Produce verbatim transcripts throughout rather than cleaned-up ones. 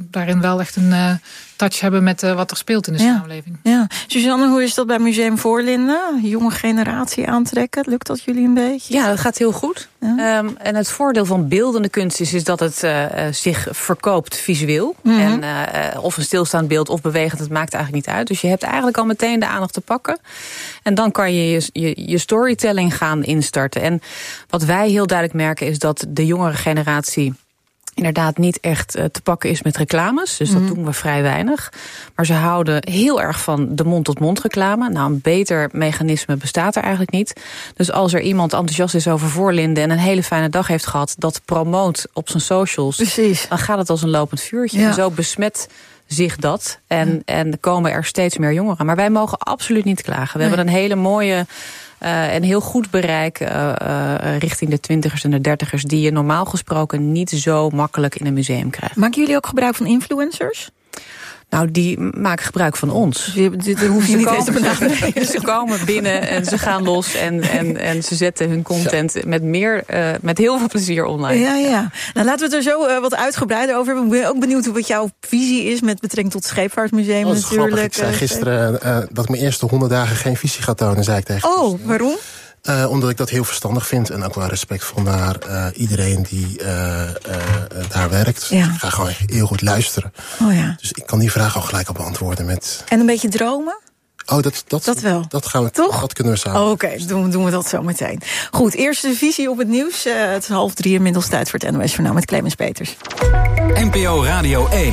daarin wel echt een uh, touch hebben met uh, wat er speelt in de ja. samenleving. Ja. Suzanne, hoe is dat bij Museum Voorlinden? Jonge generatie aantrekken, lukt dat jullie een beetje? Ja, dat gaat heel goed. Ja. Um, en het voordeel van beeldende kunst is, is dat het uh, zich verkoopt visueel. Mm-hmm. En uh, of een stilstaand beeld of bewegend, het maakt eigenlijk niet uit. Dus je hebt eigenlijk al meteen de aandacht te pakken. En dan kan je je, je, je storytelling gaan instarten. En wat wij heel duidelijk merken is dat de jongere generatie inderdaad niet echt uh, te pakken is met reclames. Dus dat mm. doen we vrij weinig. Maar ze houden heel erg van de mond-tot-mond reclame. Nou, een beter mechanisme bestaat er eigenlijk niet. Dus als er iemand enthousiast is over Voorlinden en een hele fijne dag heeft gehad, dat promoot op zijn socials, precies, dan gaat het als een lopend vuurtje. Ja. En zo besmet zich dat. En, ja. en komen er steeds meer jongeren. Maar wij mogen absoluut niet klagen. We nee. hebben een hele mooie Uh, en heel goed bereik uh, uh, richting de twintigers en de dertigers, die je normaal gesproken niet zo makkelijk in een museum krijgt. Maken jullie ook gebruik van influencers? Nou, die maken gebruik van ons. Daar hoef je niet eens te benaderen. Ze komen binnen en ze gaan los en, en, en ze zetten hun content met, meer, uh, met heel veel plezier online. Ja, ja. Nou, laten we het er zo uh, wat uitgebreider over hebben. Ik ben ook benieuwd wat jouw visie is met betrekking tot het Scheepvaartmuseum. Oh, dat is natuurlijk. Ik zei gisteren uh, dat ik mijn eerste honderd dagen geen visie ga tonen, zei ik tegen. Oh, dus, waarom? Uh, omdat ik dat heel verstandig vind en ook wel respectvol naar uh, iedereen die uh, uh, daar werkt. Ja. Dus ik ga gewoon heel goed luisteren. Oh ja. Dus ik kan die vraag al gelijk al beantwoorden met. En een beetje dromen? Oh, dat, dat, dat wel. Dat gaan we, toch? Dat kunnen we samen. Oh, Oké, okay. doen, doen we dat zo meteen. Goed, eerste visie op het nieuws. Uh, het is half drie, inmiddels tijd voor het N O S-journaal met Clemens Peters. N P O Radio één.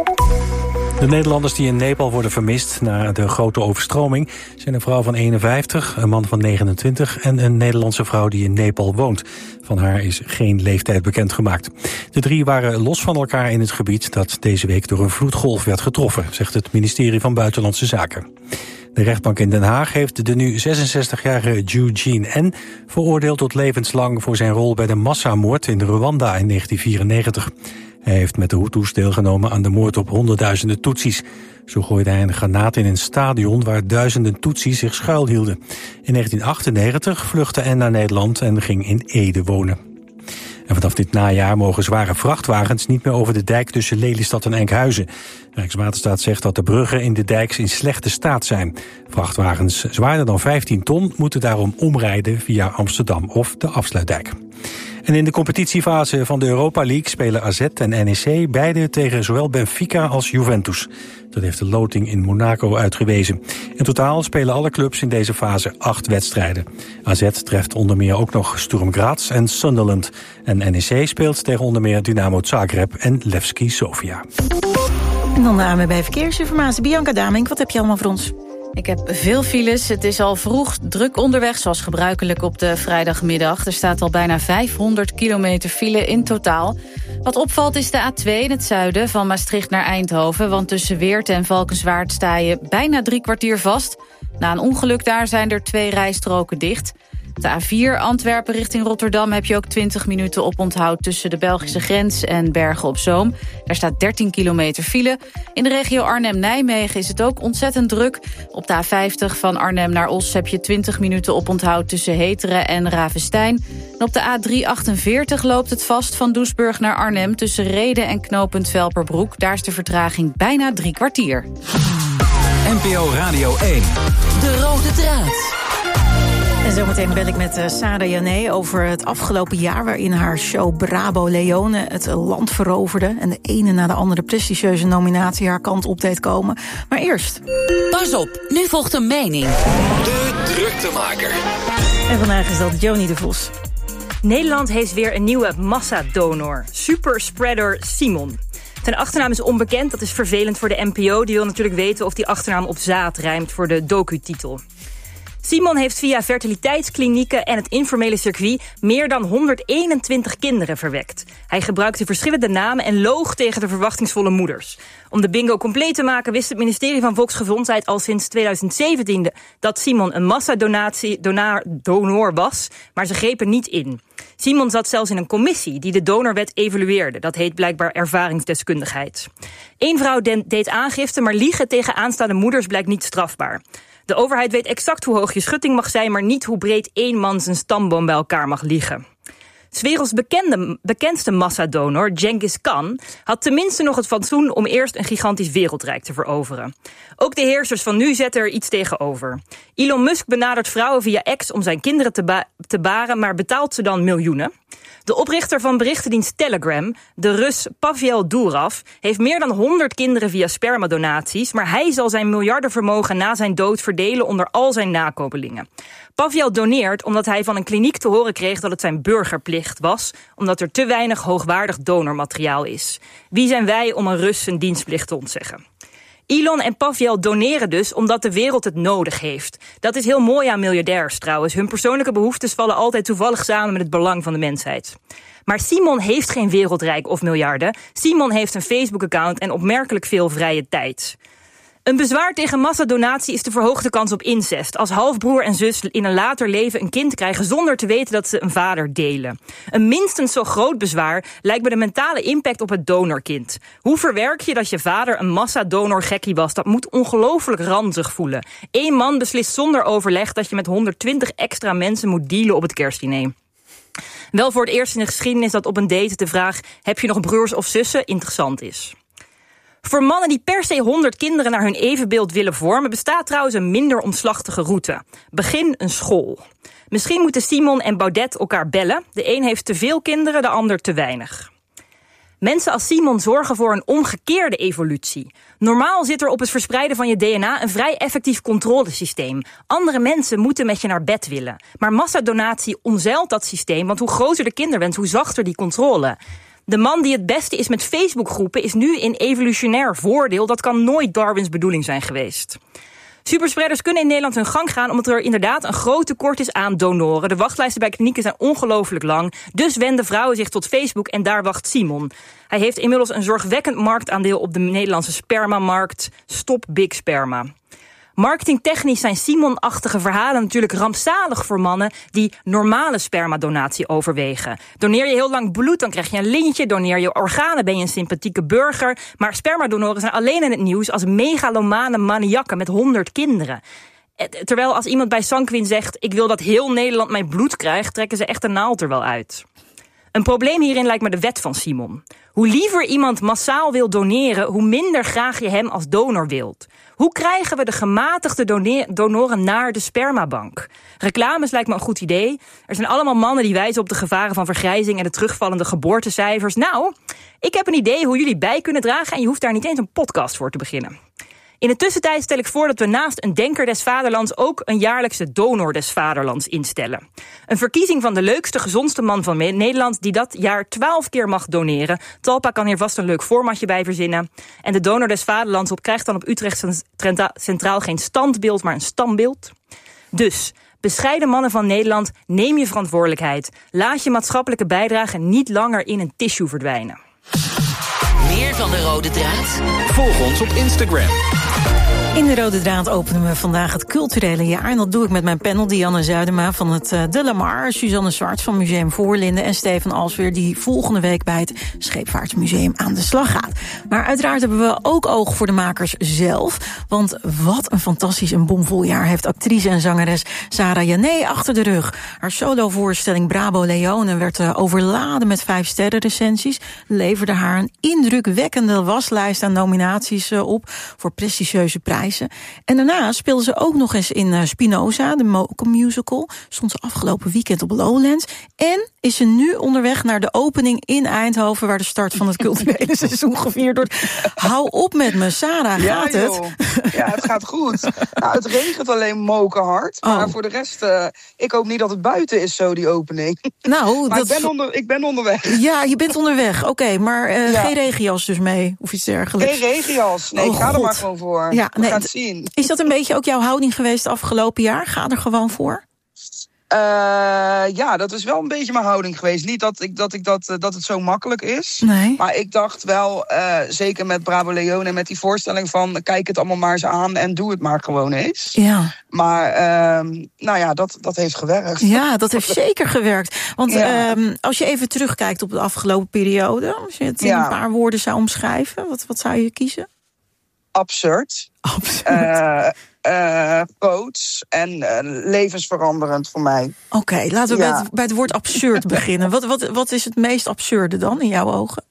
De Nederlanders die in Nepal worden vermist na de grote overstroming zijn een vrouw van eenenvijftig, een man van negenentwintig en een Nederlandse vrouw die in Nepal woont. Van haar is geen leeftijd bekendgemaakt. De drie waren los van elkaar in het gebied dat deze week door een vloedgolf werd getroffen, zegt het ministerie van Buitenlandse Zaken. De rechtbank in Den Haag heeft de nu zesenzestigjarige Eugene N. veroordeeld tot levenslang voor zijn rol bij de massamoord in Rwanda in negentien vierennegentig. Hij heeft met de Hutus deelgenomen aan de moord op honderdduizenden Tutsis. Zo gooide hij een granaat in een stadion waar duizenden Tutsis zich schuilhielden. In negentien achtennegentig vluchtte N naar Nederland en ging in Ede wonen. En vanaf dit najaar mogen zware vrachtwagens niet meer over de dijk tussen Lelystad en Enkhuizen. Rijkswaterstaat zegt dat de bruggen in de dijks in slechte staat zijn. Vrachtwagens zwaarder dan vijftien ton moeten daarom omrijden via Amsterdam of de Afsluitdijk. En in de competitiefase van de Europa League spelen A Z en N E C beide tegen zowel Benfica als Juventus. Dat heeft de loting in Monaco uitgewezen. In totaal spelen alle clubs in deze fase acht wedstrijden. A Z treft onder meer ook nog Sturm Graz en Sunderland. En N E C speelt tegen onder meer Dynamo Zagreb en Levski Sofia. En dan de A N W B Verkeersinformatie. Bianca Damink, wat heb je allemaal voor ons? Ik heb veel files. Het is al vroeg druk onderweg, zoals gebruikelijk op de vrijdagmiddag. Er staat al bijna vijfhonderd kilometer file in totaal. Wat opvalt is de A twee in het zuiden, van Maastricht naar Eindhoven. Want tussen Weert en Valkenswaard sta je bijna drie kwartier vast. Na een ongeluk daar zijn er twee rijstroken dicht. De A vier Antwerpen richting Rotterdam heb je ook twintig minuten oponthoud tussen de Belgische grens en Bergen op Zoom. Daar staat dertien kilometer file. In de regio Arnhem-Nijmegen is het ook ontzettend druk. Op de A vijftig van Arnhem naar Os heb je twintig minuten oponthoud tussen Heteren en Ravestein. En op de A driehonderdachtenveertig loopt het vast van Doesburg naar Arnhem tussen Rheden en knooppunt Velperbroek. Daar is de vertraging bijna drie kwartier. N P O Radio één. De rode draad. En zometeen bel ik met uh, Sarah Jané over het afgelopen jaar, waarin haar show Brabo Leone het land veroverde en de ene na de andere prestigieuze nominatie haar kant op deed komen. Maar eerst. Pas op, nu volgt een mening. De druktemaker. En vandaag is dat Joni de Vos. Nederland heeft weer een nieuwe massadonor. Superspreader Simon. Zijn achternaam is onbekend, dat is vervelend voor de N P O. Die wil natuurlijk weten of die achternaam op zaad rijmt voor de docu-titel. Simon heeft via fertiliteitsklinieken en het informele circuit meer dan honderdeenentwintig kinderen verwekt. Hij gebruikte verschillende namen en loog tegen de verwachtingsvolle moeders. Om de bingo compleet te maken wist het ministerie van Volksgezondheid al sinds tweeduizend zeventien dat Simon een massadonor was, maar ze grepen niet in. Simon zat zelfs in een commissie die de donorwet evalueerde. Dat heet blijkbaar ervaringsdeskundigheid. Eén vrouw deed aangifte, maar liegen tegen aanstaande moeders blijkt niet strafbaar. De overheid weet exact hoe hoog je schutting mag zijn, maar niet hoe breed één man zijn stamboom bij elkaar mag liegen. 'S werelds bekende, bekendste massadonor, Genghis Khan, had tenminste nog het fatsoen om eerst een gigantisch wereldrijk te veroveren. Ook de heersers van nu zetten er iets tegenover. Elon Musk benadert vrouwen via X om zijn kinderen te, ba- te baren, maar betaalt ze dan miljoenen. De oprichter van berichtendienst Telegram, de Rus Pavel Durov, heeft meer dan honderd kinderen via spermadonaties, maar hij zal zijn miljardenvermogen na zijn dood verdelen onder al zijn nakomelingen. Pavel doneert omdat hij van een kliniek te horen kreeg dat het zijn burgerplicht was, omdat er te weinig hoogwaardig donormateriaal is. Wie zijn wij om een Rus zijn dienstplicht te ontzeggen? Elon en Pavel doneren dus omdat de wereld het nodig heeft. Dat is heel mooi aan miljardairs trouwens. Hun persoonlijke behoeftes vallen altijd toevallig samen met het belang van de mensheid. Maar Simon heeft geen wereldrijk of miljarden. Simon heeft een Facebook-account en opmerkelijk veel vrije tijd. Een bezwaar tegen massadonatie is de verhoogde kans op incest. Als halfbroer en zus in een later leven een kind krijgen zonder te weten dat ze een vader delen. Een minstens zo groot bezwaar lijkt me de mentale impact op het donorkind. Hoe verwerk je dat je vader een massadonor-gekkie was? Dat moet ongelooflijk ranzig voelen. Eén man beslist zonder overleg dat je met honderdtwintig extra mensen moet dealen op het kerstdiner. Wel voor het eerst in de geschiedenis dat op een date de vraag: heb je nog broers of zussen? Interessant is. Voor mannen die per se honderd kinderen naar hun evenbeeld willen vormen, bestaat trouwens een minder omslachtige route. Begin een school. Misschien moeten Simon en Baudet elkaar bellen. De een heeft te veel kinderen, de ander te weinig. Mensen als Simon zorgen voor een omgekeerde evolutie. Normaal zit er op het verspreiden van je D N A een vrij effectief controlesysteem. Andere mensen moeten met je naar bed willen. Maar massadonatie omzeilt dat systeem, want hoe groter de kinderwens, hoe zachter die controle. De man die het beste is met Facebookgroepen is nu in evolutionair voordeel. Dat kan nooit Darwins bedoeling zijn geweest. Superspreaders kunnen in Nederland hun gang gaan omdat er inderdaad een groot tekort is aan donoren. De wachtlijsten bij klinieken zijn ongelooflijk lang. Dus wenden vrouwen zich tot Facebook en daar wacht Simon. Hij heeft inmiddels een zorgwekkend marktaandeel op de Nederlandse spermamarkt. Stop Big Sperma. Marketingtechnisch zijn Simon-achtige verhalen natuurlijk rampzalig voor mannen die normale spermadonatie overwegen. Doneer je heel lang bloed, dan krijg je een lintje. Doneer je organen, ben je een sympathieke burger. Maar spermadonoren zijn alleen in het nieuws als megalomane maniakken met honderd kinderen. Terwijl als iemand bij Sanquin zegt: ik wil dat heel Nederland mijn bloed krijgt, trekken ze echt de naald er wel uit. Een probleem hierin lijkt me de wet van Simon. Hoe liever iemand massaal wil doneren, hoe minder graag je hem als donor wilt. Hoe krijgen we de gematigde done- donoren naar de spermabank? Reclames lijkt me een goed idee. Er zijn allemaal mannen die wijzen op de gevaren van vergrijzing en de terugvallende geboortecijfers. Nou, ik heb een idee hoe jullie bij kunnen dragen en je hoeft daar niet eens een podcast voor te beginnen. In de tussentijd stel ik voor dat we naast een denker des vaderlands ook een jaarlijkse donor des vaderlands instellen. Een verkiezing van de leukste, gezondste man van Nederland die dat jaar twaalf keer mag doneren. Talpa kan hier vast een leuk formatje bij verzinnen. En de donor des vaderlands op krijgt dan op Utrecht Centraal geen standbeeld, maar een stambeeld. Dus, bescheiden mannen van Nederland, neem je verantwoordelijkheid. Laat je maatschappelijke bijdrage niet langer in een tissue verdwijnen. Meer van de Rode Draad? Volg ons op Instagram. In de Rode Draad openen we vandaag het culturele jaar. En dat doe ik met mijn panel Dianne Zuidema van het uh, De Lamar, Suzanne Zwarts van Museum Voorlinden en Stefan Alsweer, die volgende week bij het Scheepvaartmuseum aan de slag gaat. Maar uiteraard hebben we ook oog voor de makers zelf. Want wat een fantastisch en bomvol jaar heeft actrice en zangeres Sarah Jané achter de rug. Haar solovoorstelling Brabo Leone werd uh, overladen met vijf sterrenrecensies. Leverde haar een indrukwekkende waslijst aan nominaties uh, op voor prestigieuze prijzen. En daarna speelde ze ook nog eens in uh, Spinoza, de Moco-musical. Stond ze afgelopen weekend op Lowlands. En is ze nu onderweg naar de opening in Eindhoven, waar de start van het culturele seizoen gevierd wordt. Hou op met me, Sarah, gaat ja, het? Ja, het gaat goed. Nou, het regent alleen mokerhard. Oh. Maar voor de rest, uh, ik hoop niet dat het buiten is zo, die opening. Nou, maar dat... ik, ben onder, ik ben onderweg. Ja, je bent onderweg. Oké, okay, maar uh, ja. geen regenjas dus mee, of iets dergelijks? Geen regenjas. Nee, oh, ik ga God. er maar gewoon voor. Ja, We nee, gaan het zien. Is dat een beetje ook jouw houding geweest afgelopen jaar? Ga er gewoon voor? Uh, ja, dat is wel een beetje mijn houding geweest. Niet dat, ik, dat, ik dat, uh, dat het zo makkelijk is. Nee. Maar ik dacht wel, uh, zeker met Brabo Leone en met die voorstelling van kijk het allemaal maar eens aan en doe het maar gewoon eens. Ja. Maar uh, nou ja, dat, dat heeft gewerkt. Ja, dat heeft zeker gewerkt. Want ja. uh, als je even terugkijkt op de afgelopen periode, als je het in ja. een paar woorden zou omschrijven, wat, wat zou je kiezen? absurd. Absurd. Uh, uh, groots en uh, levensveranderend voor mij. Oké, okay, laten we ja. bij, het, bij het woord absurd beginnen. Wat, wat, wat is het meest absurde dan in jouw ogen?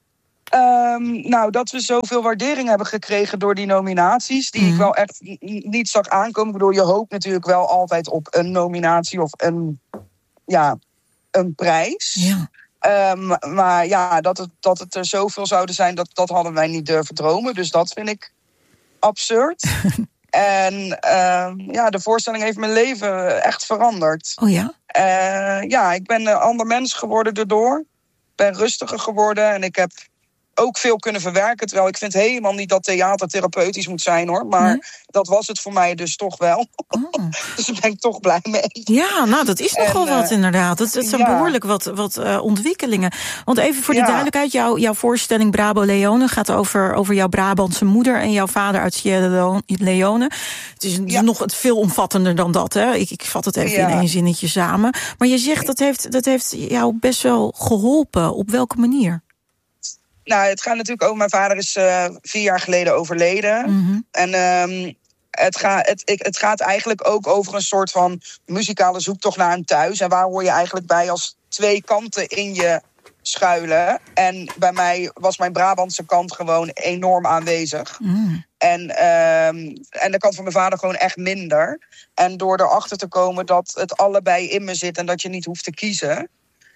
Um, nou, dat we zoveel waardering hebben gekregen door die nominaties, die mm. ik wel echt niet zag aankomen. Ik bedoel, je hoopt natuurlijk wel altijd op een nominatie of een, ja, een prijs. Ja. Um, maar ja, dat het, dat het er zoveel zouden zijn, dat, dat hadden wij niet durven dromen. Dus dat vind ik absurd. En uh, ja, de voorstelling heeft mijn leven echt veranderd. Oh ja? Uh, ja, ik ben een ander mens geworden daardoor. Ik ben rustiger geworden en ik heb ook veel kunnen verwerken. Terwijl ik vind helemaal niet dat theater therapeutisch moet zijn, hoor. Maar nee? dat was het voor mij dus toch wel. Oh. Dus daar ben ik toch blij mee. Ja, nou, dat is nogal uh, wat inderdaad. Het, het zijn ja. behoorlijk wat, wat uh, ontwikkelingen. Want even voor de ja. duidelijkheid, jouw, jouw voorstelling Brabo Leone gaat over, over jouw Brabantse moeder en jouw vader uit Sierra Leone. Het is ja. nog veel omvattender dan dat, hè? Ik, ik vat het even ja. in één zinnetje samen. Maar je zegt, dat heeft, dat heeft jou best wel geholpen. Op welke manier? Nou, het gaat natuurlijk over... Mijn vader is uh, vier jaar geleden overleden. Mm-hmm. En um, het, ga, het, het gaat eigenlijk ook over een soort van muzikale zoektocht naar een thuis. En waar hoor je eigenlijk bij als twee kanten in je schuilen? En bij mij was mijn Brabantse kant gewoon enorm aanwezig. Mm. En, um, en de kant van mijn vader gewoon echt minder. En door erachter te komen dat het allebei in me zit en dat je niet hoeft te kiezen...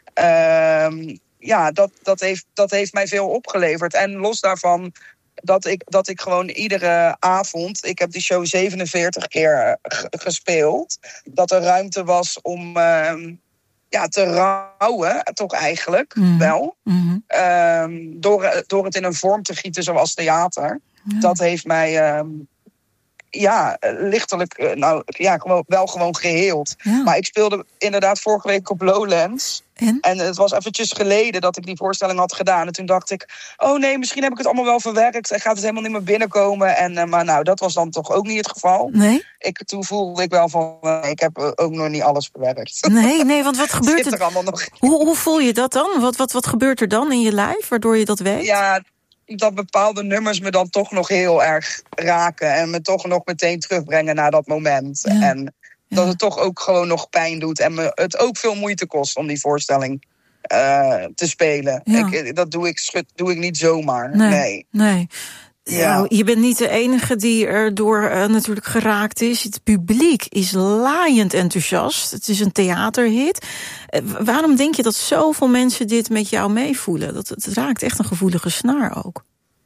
Um, Ja, dat, dat, heeft, dat heeft mij veel opgeleverd. En los daarvan dat ik, dat ik gewoon iedere avond... Ik heb die show zevenenveertig keer g- gespeeld. Dat er ruimte was om uh, ja, te rouwen, toch eigenlijk mm-hmm. wel. Mm-hmm. Um, door, door het in een vorm te gieten zoals theater. Ja. Dat heeft mij... Um, Ja, lichtelijk, nou ja, gewoon, wel gewoon geheeld. Ja. Maar ik speelde inderdaad vorige week op Lowlands. En? en het was eventjes geleden dat ik die voorstelling had gedaan. En toen dacht ik, oh nee, misschien heb ik het allemaal wel verwerkt. En gaat het helemaal niet meer binnenkomen. En, uh, maar nou, dat was dan toch ook niet het geval. Nee? Ik, toen voelde ik wel van, uh, ik heb ook nog niet alles verwerkt. Nee, nee, want wat gebeurt er? allemaal nog. Hoe, hoe voel je dat dan? Wat, wat, wat gebeurt er dan in je lijf, waardoor je dat weet? Ja, dat bepaalde nummers me dan toch nog heel erg raken. En me toch nog meteen terugbrengen naar dat moment. Ja. En dat het toch ook gewoon nog pijn doet. En me het ook veel moeite kost om die voorstelling uh, te spelen. Ja. Ik, dat doe ik, schud, doe ik niet zomaar. Nee. Nee. nee. Ja. Nou, je bent niet de enige die er door uh, natuurlijk geraakt is. Het publiek is laaiend enthousiast. Het is een theaterhit. Uh, waarom denk je dat zoveel mensen dit met jou meevoelen? Dat, het raakt echt een gevoelige snaar ook.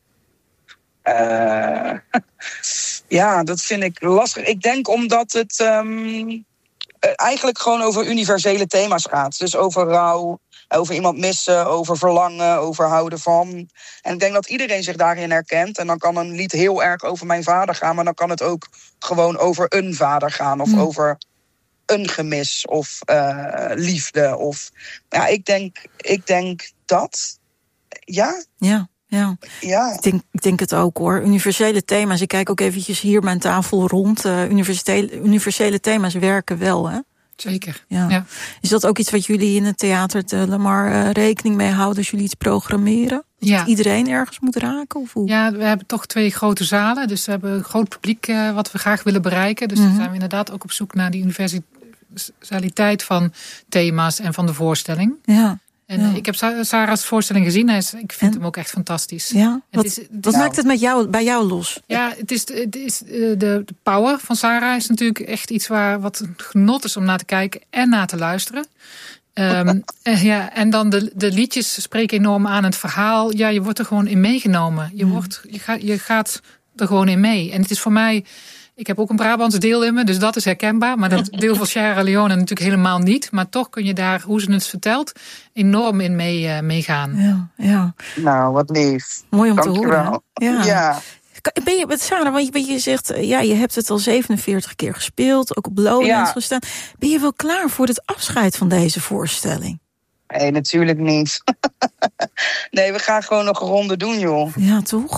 Uh, ja, dat vind ik lastig. Ik denk omdat het um, eigenlijk gewoon over universele thema's gaat. Dus over rouw, over iemand missen, over verlangen, over houden van. En ik denk dat iedereen zich daarin herkent. En dan kan een lied heel erg over mijn vader gaan, maar dan kan het ook gewoon over een vader gaan. Of mm. over een gemis of uh, liefde. Of, ja, ik denk, ik denk dat. Ja. Ja. Ja, ja. Ik, denk, ik denk het ook hoor. Universele thema's, ik kijk ook eventjes hier mijn tafel rond. Uh, universele, universele thema's werken wel, hè? Zeker, ja. ja. Is dat ook iets wat jullie in het theater de Lamar uh, rekening mee houden als jullie iets programmeren? Dat ja. iedereen ergens moet raken? Of hoe? Ja, we hebben toch twee grote zalen. Dus we hebben een groot publiek uh, wat we graag willen bereiken. Dus mm-hmm. dan zijn we inderdaad ook op zoek naar die universaliteit van thema's en van de voorstelling. Ja. En ja. ik heb Sarah's voorstelling gezien. Hij is, ik vind en? hem ook echt fantastisch. Ja? Wat, het is, het wat is, maakt het met jou, bij jou los? Ja, het is, het is de, de power van Sarah is natuurlijk echt iets waar wat een genot is om naar te kijken en naar te luisteren. Um, uh, ja, en dan de, de liedjes spreken enorm aan het verhaal. Ja, je wordt er gewoon in meegenomen. Je, mm. wordt, je, gaat, je gaat er gewoon in mee. En het is voor mij... Ik heb ook een Brabants deel in me, dus dat is herkenbaar. Maar dat deel van Sierra Leone natuurlijk helemaal niet. Maar toch kun je daar, hoe ze het vertelt, enorm in mee, uh, meegaan. Ja, ja. Nou, wat lief. Mooi om Dank te horen. Ja. ja. Ben je met Sarah, want je, je zegt, ja, je hebt het al zevenenveertig keer gespeeld, ook op Lowlands ja. gestaan. Ben je wel klaar voor het afscheid van deze voorstelling? Nee, natuurlijk niet. Nee, we gaan gewoon nog een ronde doen, joh. Ja, toch?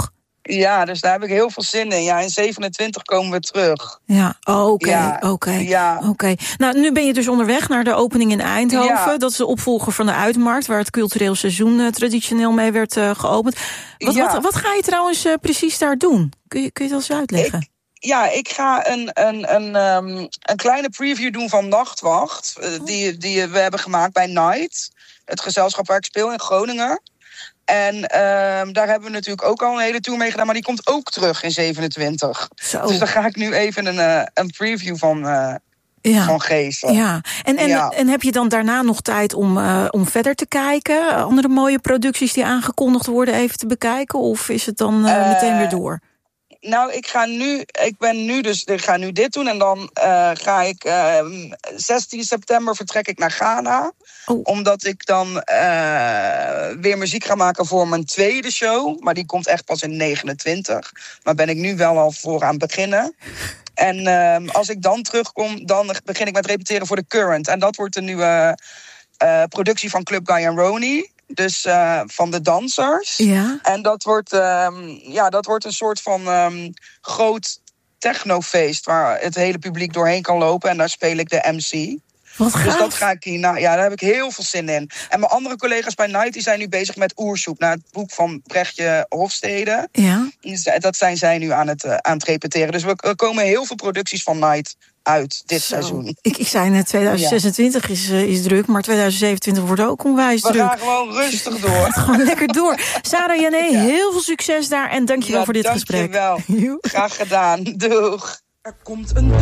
Ja, dus daar heb ik heel veel zin in. Ja, in zevenentwintig komen we terug. Ja, oké, okay, ja, oké. Okay, ja. okay. Nou, nu ben je dus onderweg naar de opening in Eindhoven. Ja. Dat is de opvolger van de Uitmarkt, waar het cultureel seizoen uh, traditioneel mee werd uh, geopend. Wat, ja. wat, wat ga je trouwens uh, precies daar doen? Kun je, kun je dat eens uitleggen? Ik, ja, ik ga een, een, een, um, een kleine preview doen van Nachtwacht. Uh, oh. die, die we hebben gemaakt bij Night. Het gezelschap waar ik speel in Groningen. En uh, daar hebben we natuurlijk ook al een hele tour mee gedaan, maar die komt ook terug in zevenentwintig. Zo. Dus daar ga ik nu even een, uh, een preview van, uh, ja. van geven. Ja. En, en, ja. en heb je dan daarna nog tijd om, uh, om verder te kijken? Andere mooie producties die aangekondigd worden even te bekijken? Of is het dan uh, uh, meteen weer door? Nou, ik ga nu, ik ben nu dus, ik ga nu dit doen en dan uh, ga ik uh, zestien september vertrek ik naar Ghana. Oh. Omdat ik dan uh, weer muziek ga maken voor mijn tweede show. Maar die komt echt pas in negenentwintig. Maar ben ik nu wel al voor aan het beginnen. En uh, als ik dan terugkom, dan begin ik met repeteren voor The Current. En dat wordt de nieuwe uh, productie van Club Guy en Roni. Dus uh, van de dansers. Ja. En dat wordt, um, ja, dat wordt een soort van um, groot technofeest waar het hele publiek doorheen kan lopen. En daar speel ik de M C. Wat gaaf. Dus dat ga ik hier. Nou, ja, daar heb ik heel veel zin in. En mijn andere collega's bij Night die zijn nu bezig met Oersoep, naar het boek van Brechtje Hofstede. Ja. Dat zijn zij nu aan het, uh, aan het repeteren. Dus we, er komen heel veel producties van Night uit dit Zo. seizoen. Ik, ik zei net, tweeduizend zesentwintig ja. is, uh, is druk, maar tweeduizend zevenentwintig wordt ook onwijs we druk. We gaan gewoon rustig door. Gewoon lekker door. Sarah Jané, ja. heel veel succes daar en dankjewel ja, voor dit dankjewel. gesprek. Graag gedaan. Doeg. Er komt een